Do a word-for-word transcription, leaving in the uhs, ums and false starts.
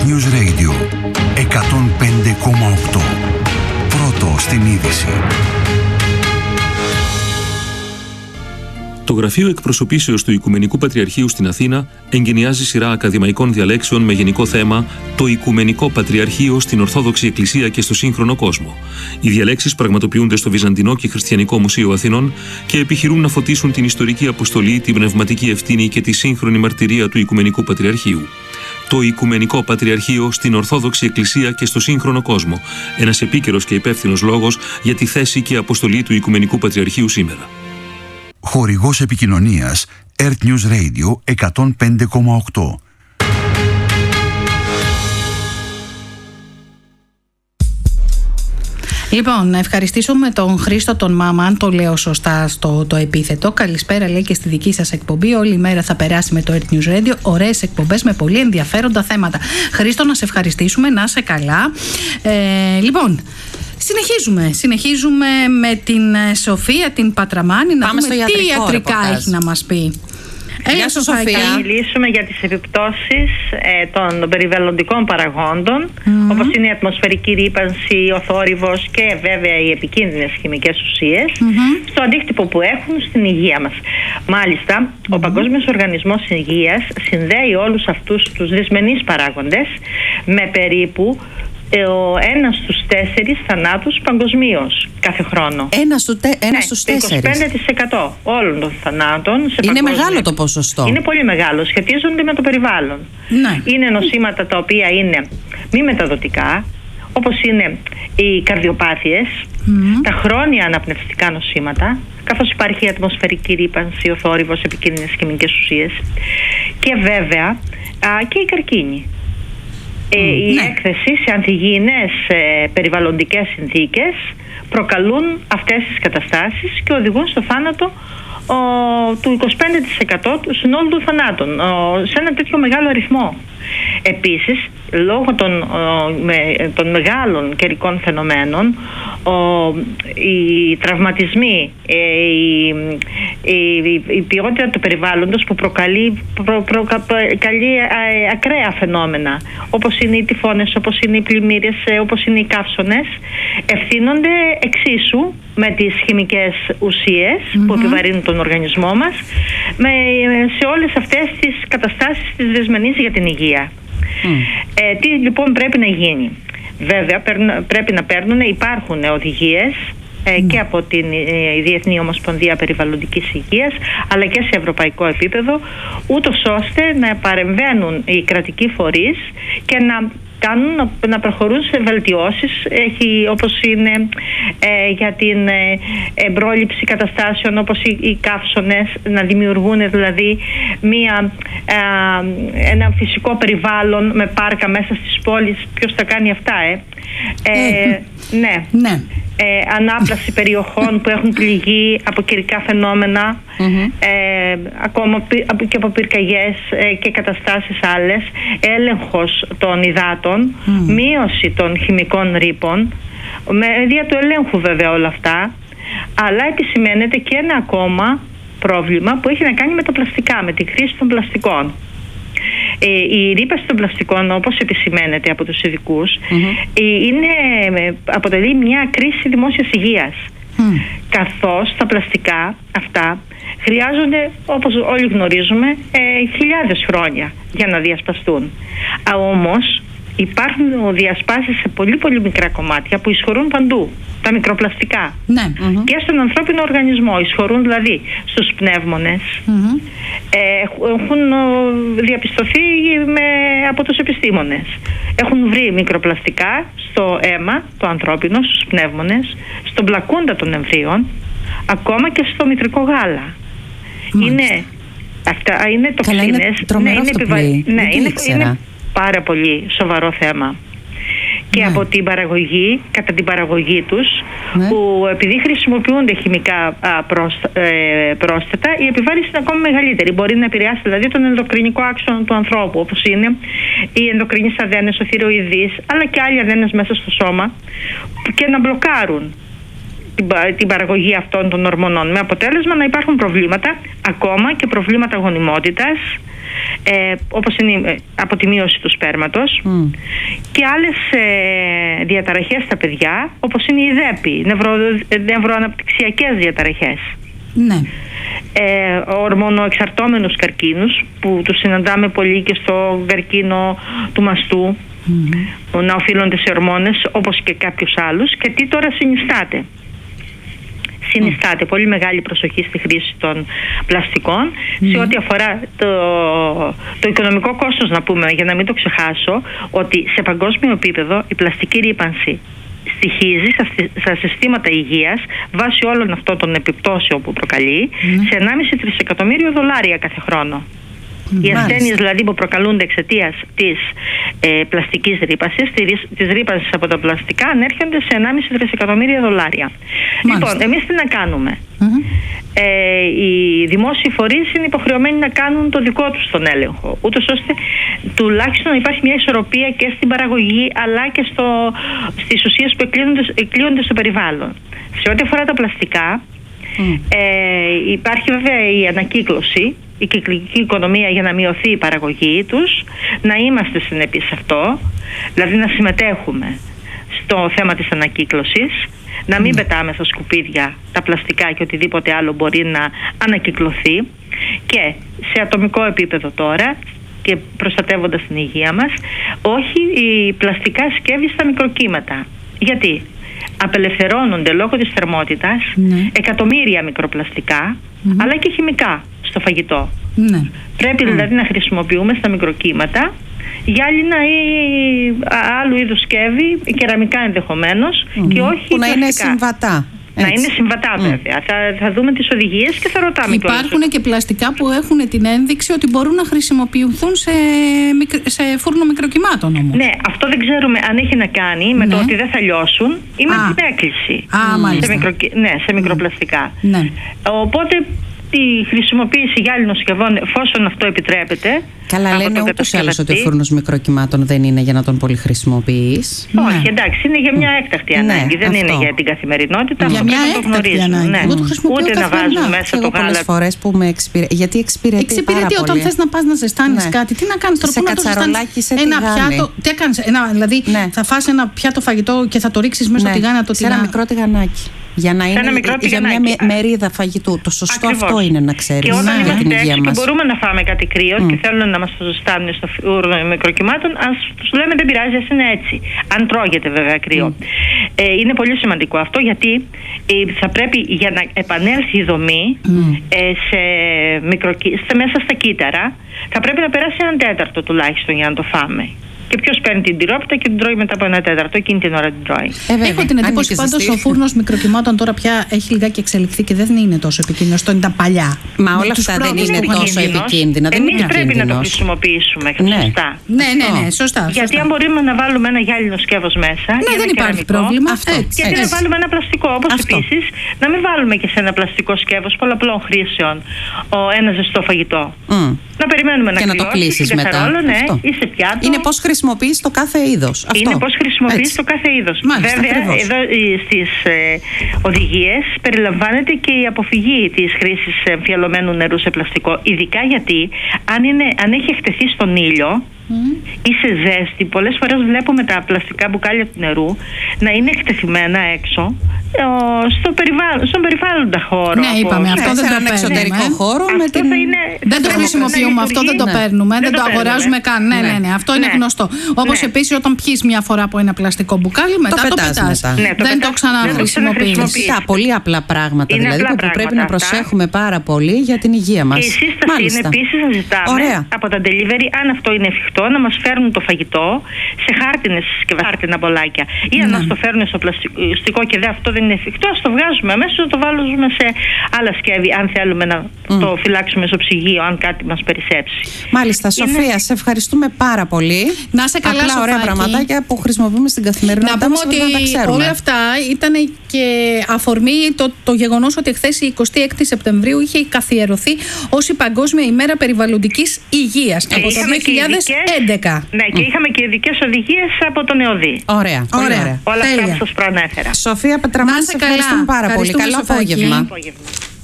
Earth News Radio εκατόν πέντε κόμμα οκτώ. Πρώτο στην είδηση. Το Γραφείο Εκπροσωπήσεως του Οικουμενικού Πατριαρχείου στην Αθήνα εγκαινιάζει σειρά ακαδημαϊκών διαλέξεων με γενικό θέμα «Το Οικουμενικό Πατριαρχείο στην Ορθόδοξη Εκκλησία και στο σύγχρονο κόσμο». Οι διαλέξεις πραγματοποιούνται στο Βυζαντινό και Χριστιανικό Μουσείο Αθηνών και επιχειρούν να φωτίσουν την ιστορική αποστολή, την πνευματική ευθύνη και τη σύγχρονη μαρτυρία του Οικουμενικού Πατριαρχείου. Το Οικουμενικό Πατριαρχείο στην Ορθόδοξη Εκκλησία και στο σύγχρονο κόσμο. Ένας επίκαιρος και υπεύθυνος λόγος για τη θέση και αποστολή του Οικουμενικού Πατριαρχείου σήμερα. Χορηγός επικοινωνίας Earth News Radio εκατόν πέντε κόμμα οκτώ. Λοιπόν, να ευχαριστήσουμε τον Χρήστο τον Μάμα, αν το λέω σωστά στο το επίθετο. Καλησπέρα, λέει, και στη δική σας εκπομπή. Όλη η μέρα θα περάσει με το Earth News Radio. Ωραίες εκπομπές με πολύ ενδιαφέροντα θέματα. Χρήστο, να σε ευχαριστήσουμε, να είσαι καλά. Ε, λοιπόν, συνεχίζουμε. Συνεχίζουμε με την Σοφία, την Πατραμάνη, να Πάμε δούμε στο τι ιατρικό ιατρικά ρεπορτάζ. έχει να μας πει. Γεια σου, Σοφία. Θα μιλήσουμε για τις επιπτώσεις ε, των περιβαλλοντικών παραγόντων, mm-hmm. όπως είναι η ατμοσφαιρική ρύπανση, ο θόρυβος και βέβαια οι επικίνδυνες χημικές ουσίες, mm-hmm. στο αντίκτυπο που έχουν στην υγεία μας. Μάλιστα, mm-hmm. ο Παγκόσμιος Οργανισμός Υγείας συνδέει όλους αυτούς τους δυσμενείς παράγοντες με περίπου ο ένας στους τέσσερις θανάτους παγκοσμίως κάθε χρόνο. Ένα στου τε, ένας ναι, στους το τέσσερις. είκοσι πέντε τοις εκατό όλων των θανάτων σε Είναι παγκόσμιο... μεγάλο το ποσοστό. Είναι πολύ μεγάλο. Σχετίζονται με το περιβάλλον. Ναι. Είναι νοσήματα τα οποία είναι μη μεταδοτικά, όπως είναι οι καρδιοπάθειες, mm. τα χρόνια αναπνευστικά νοσήματα, καθώς υπάρχει η ατμοσφαιρική ρύπανση, ο θόρυβος, επικίνδυνες χημικές ουσίες και βέβαια α, και η καρκίνη. Ε, η ναι. έκθεση σε ανθυγιεινές ε, περιβαλλοντικές συνθήκες προκαλούν αυτές τις καταστάσεις και οδηγούν στο θάνατο ο, του είκοσι πέντε τοις εκατό του συνόλου των θανάτων, ο, σε ένα τέτοιο μεγάλο αριθμό. Επίσης, λόγω των, ο, με, των μεγάλων καιρικών φαινομένων, ο, οι τραυματισμοί, η, η, η ποιότητα του περιβάλλοντος που προκαλεί, προ, προ, προκαλεί α, ακραία φαινόμενα, όπως είναι οι τυφώνες, όπως είναι οι πλημμύρες, όπως είναι οι καύσωνες, ευθύνονται εξίσου με τις χημικές ουσίες mm-hmm. που επιβαρύνουν τον οργανισμό μας, με, σε όλες αυτές τις καταστάσεις της δυσμενής για την υγεία. Mm. Ε, τι λοιπόν πρέπει να γίνει? Βέβαια πρέπει να παίρνουν, υπάρχουν οδηγίες ε, mm. και από την ε, Διεθνή Ομοσπονδία Περιβαλλοντικής Υγείας αλλά και σε ευρωπαϊκό επίπεδο, ούτως ώστε να παρεμβαίνουν οι κρατικοί φορείς και να κάνουν, να προχωρούν σε βελτιώσεις, έχει, όπως είναι ε, για την ε, πρόληψη καταστάσεων όπως οι, οι καύσωνες, να δημιουργούν δηλαδή μία, ε, ένα φυσικό περιβάλλον με πάρκα μέσα στις πόλεις. Ποιος θα κάνει αυτά, ε? ε ναι. ναι. Ε, ανάπλαση περιοχών που έχουν πληγεί από καιρικά φαινόμενα, mm-hmm. ε, ακόμα και από πυρκαγιές ε, και καταστάσεις άλλες, έλεγχος των υδάτων, mm. μείωση των χημικών ρήπων, με δια του ελέγχου βέβαια όλα αυτά, αλλά επισημαίνεται και ένα ακόμα πρόβλημα που έχει να κάνει με τα πλαστικά, με τη χρήση των πλαστικών. Ε, η ρύπαση των πλαστικών, όπως επισημαίνεται από τους ειδικούς, mm-hmm. ε, είναι, αποτελεί μια κρίση δημόσιας υγείας, mm. καθώς τα πλαστικά αυτά χρειάζονται, όπως όλοι γνωρίζουμε, ε, χιλιάδες χρόνια για να διασπαστούν. Α, όμως υπάρχουν διασπάσεις σε πολύ πολύ μικρά κομμάτια που εισχωρούν παντού, τα μικροπλαστικά, ναι. mm-hmm. και στον ανθρώπινο οργανισμό. Εισχωρούν δηλαδή στους πνεύμονες, mm-hmm. ε, έχουν διαπιστωθεί με, από τους επιστήμονες. Έχουν βρει μικροπλαστικά στο αίμα το ανθρώπινο, στους πνεύμονες, στον πλακούντα των εμβρίων, ακόμα και στο μητρικό γάλα. Είναι, αυτά είναι τοξίνες. Ναι, είναι, επιβα... ναι, είναι, είναι πάρα πολύ σοβαρό θέμα. Και ναι. από την παραγωγή, κατά την παραγωγή τους, ναι. που επειδή χρησιμοποιούνται χημικά α, πρόστα, ε, πρόσθετα, η επιβάρυνση είναι ακόμη μεγαλύτερη. Μπορεί να επηρεάσει δηλαδή τον ενδοκρινικό άξονα του ανθρώπου, όπως είναι οι ενδοκρινείς αδένες, ο θηροειδής, αλλά και άλλοι αδένες μέσα στο σώμα, και να μπλοκάρουν την, την παραγωγή αυτών των ορμονών, με αποτέλεσμα να υπάρχουν προβλήματα, ακόμα και προβλήματα γονιμότητας, ε, όπως είναι από τη μείωση του σπέρματος mm. και άλλες ε, διαταραχές στα παιδιά, όπως είναι η ΔΕΠΗ, νευρο, νευροαναπτυξιακές διαταραχές. Ναι. Ε, ορμονοεξαρτώμενους καρκίνους που τους συναντάμε πολύ και στο καρκίνο του μαστού mm-hmm. να οφείλονται σε ορμόνες όπως και κάποιους άλλους. Και τι τώρα συνιστάται. Συνιστάται mm. πολύ μεγάλη προσοχή στη χρήση των πλαστικών mm. σε ό,τι αφορά το, το οικονομικό κόστος, να πούμε, για να μην το ξεχάσω, ότι σε παγκόσμιο επίπεδο η πλαστική ρύπανση στοιχίζει στα συστήματα υγείας βάσει όλων αυτών των επιπτώσεων που προκαλεί mm. σε ενάμιση τρισεκατομμύριο δολάρια κάθε χρόνο. Mm. Οι ασθένειες δηλαδή που προκαλούνται εξαιτίας της ε, πλαστικής ρύπανσης, της ρύπανσης από τα πλαστικά, ανέρχονται σε ενάμιση τρισεκατομμύρια δολάρια. Μάλιστα. Λοιπόν, εμείς τι να κάνουμε. Mm-hmm. Ε, οι δημόσιοι φορείς είναι υποχρεωμένοι να κάνουν το δικό τους τον έλεγχο, ούτως ώστε τουλάχιστον να υπάρχει μια ισορροπία και στην παραγωγή αλλά και στο, στις ουσίες που εκλείονται στο περιβάλλον. Σε ό,τι αφορά τα πλαστικά, mm. ε, υπάρχει βέβαια η ανακύκλωση, η κυκλική οικονομία για να μειωθεί η παραγωγή τους, να είμαστε συνεπείς σε αυτό, δηλαδή να συμμετέχουμε στο θέμα της ανακύκλωσης, να μην mm. πετάμε στα σκουπίδια τα πλαστικά και οτιδήποτε άλλο μπορεί να ανακυκλωθεί, και σε ατομικό επίπεδο τώρα και προστατεύοντας την υγεία μας, όχι η πλαστικά σκεύη στα μικροκύματα. Γιατί απελευθερώνονται λόγω της θερμότητας mm. εκατομμύρια μικροπλαστικά mm. αλλά και χημικά στο φαγητό. Mm. Πρέπει mm. δηλαδή να χρησιμοποιούμε στα μικροκύματα γυάλινα ή άλλου είδους σκεύη, κεραμικά ενδεχομένως, mm. και όχι που να πλαστικά. είναι συμβατά. Έτσι. Να είναι συμβατά βέβαια. Mm. Θα, θα δούμε τις οδηγίες και θα ρωτάμε. Υπάρχουν και πλαστικά που έχουν την ένδειξη ότι μπορούν να χρησιμοποιηθούν σε, σε φούρνο μικροκυμάτων όμως. Ναι, αυτό δεν ξέρουμε αν έχει να κάνει με ναι. το ότι δεν θα λιώσουν ή με την έκκληση. Α, mm. σε μικρο, ναι, σε μικροπλαστικά. Ναι. Οπότε τη χρησιμοποίηση γυάλινων συσκευών, εφόσον αυτό επιτρέπεται. Καλά, λένε ούτως ή άλλως ότι ο φούρνος μικροκυμάτων δεν είναι για να τον πολυχρησιμοποιείς. Όχι, ναι. εντάξει, είναι για μια έκτακτη ανάγκη. Ναι, δεν αυτό. Είναι για την καθημερινότητα. Για μια έκτακτη ανάγκη. Ναι. Ούτε να βάζουμε μέσα το γάλα. Πολλές φορές που με εξυπηρετεί. Γιατί εξυπηρετεί. Εξυπηρετεί πάρα όταν πολύ. θες να πας να ζεστάνεις ναι. κάτι. Τι να κάνεις τώρα, σε πού να το ζεστάνεις. Ένα πιάτο. Τι έκανες, δηλαδή ναι. θα φας ένα πιάτο φαγητό και θα το ρίξεις μέσα στο τηγάνι. Σε ένα μικρό τηγανάκι. Για να είναι για μια μερίδα φαγητού. Το σωστό αυτό είναι να ξέρεις. Και όταν για είμαστε την υγεία έξω μας. Και μπορούμε να φάμε κάτι κρύο mm. και θέλουν να μας το ζεστάνουν στο φούρνο μικροκυμάτων, ας τους λέμε δεν πειράζει, ας είναι έτσι. Αν τρώγεται βέβαια κρύο. Mm. Ε, είναι πολύ σημαντικό αυτό, γιατί ε, θα πρέπει για να επανέλθει η δομή mm. ε, σε μικροκυ... σε, μέσα στα κύτταρα, θα πρέπει να περάσει έναν τέταρτο τουλάχιστον για να το φάμε. Και ποιος παίρνει την τυρόπιτα και την τρώει μετά από ένα τέταρτο, εκείνη την ώρα την τρώει. Ε, Έχω την εντύπωση πάντως ο φούρνος μικροκυμάτων τώρα πια έχει λιγάκι εξελιχθεί και δεν είναι τόσο επικίνδυνος. Το είναι τα παλιά. Μα όλα αυτά δεν είναι τόσο επικίνδυνα. Εμείς πρέπει να το χρησιμοποιήσουμε ναι. σωστά. Ναι, ναι, ναι, σωστά. Γιατί σωστά. αν μπορούμε να βάλουμε ένα γυάλινο σκεύος μέσα. Ναι, δεν υπάρχει πρόβλημα. Αυτό. Έτσι, γιατί έτσι. Να βάλουμε ένα πλαστικό. Όπως επίσης να μην βάλουμε και σε ένα πλαστικό σκεύος πολλαπλών χρήσεων ένα ζεστό φαγητό. Να περιμένουμε να το κλείσεις μετά. Είναι πώς χρησιμοποιείς το κάθε είδος. Είναι πώς χρησιμοποιείς το κάθε είδος. Βέβαια, εδώ στις ε, οδηγίες περιλαμβάνεται και η αποφυγή της χρήσης εμφιαλωμένου νερού σε πλαστικό. Ειδικά γιατί αν, είναι, αν έχει εκτεθεί στον ήλιο mm. ή σε ζέστη, πολλές φορές βλέπουμε τα πλαστικά μπουκάλια του νερού να είναι εκτεθειμένα έξω στο περιβάλλον, στον περιβάλλοντα χώρο. Ναι, είπαμε, αυτό δεν το παίρνουμε. Εξωτερικό χώρο αυτό με την... είναι, δεν το χρησιμοποιούμε, αυτό δεν το παίρνουμε, δεν το αγοράζουμε καν. Ναι, ναι, ναι, αυτό είναι γνωστό. Όπως επίσης όταν πιείς μια φορά από ένα πλαστικό μπουκάλι, μετά το πετάς. Δεν το ξαναχρησιμοποιείς. Πολύ απλά πράγματα δηλαδή που πρέπει να προσέχουμε πάρα πολύ για την υγεία μας. Και η σύσταση είναι επίσης να ζητάμε από τα delivery, αν αυτό είναι εφικτό, να μας φέρνουν το φαγητό σε χάρτινες συσκευές, χάρτινα μπολάκια. Ή αν μας το φέρνουν στο πλαστικό και δεν αυτό δεν είναι εφικτό, ας το βγάζουμε αμέσως, να το βάλουμε σε άλλα σκεύη, αν θέλουμε να mm. το φυλάξουμε στο ψυγείο, αν κάτι μας περισσέψει. Μάλιστα, είναι... Σοφία, σε ευχαριστούμε πάρα πολύ. Να είσαι καλά, απλά Σοφάκη. Ωραία πραγματάκια που χρησιμοποιούμε στην καθημερινότητά. Να πούμε ότι να όλα αυτά ήταν και αφορμή το, το γεγονός ότι χθες η εικοστή έκτη Σεπτεμβρίου είχε καθιερωθεί ως η Παγκόσμια ημέρα περιβαλλοντικής υγείας από το δύο χιλιάδες έντεκα. Ναι, και είχαμε και ειδικές οδηγίες από τον ΕΟΔΗ. Ωραία, ωραία. ωραία. Όλα αυτά που σας προανέφερα. Σοφία Πετραμάνη, σε ευχαριστούμε πάρα πολύ. Καλό απόγευμα.